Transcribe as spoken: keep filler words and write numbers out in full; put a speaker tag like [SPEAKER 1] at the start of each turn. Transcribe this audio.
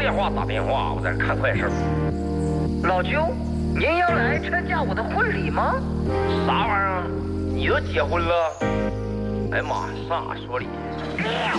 [SPEAKER 1] 电话打电话，我在这看快事。
[SPEAKER 2] 老舅，您要来参加我的婚礼吗？
[SPEAKER 1] 啥玩意儿？你都结婚了？哎呀妈，啥说理？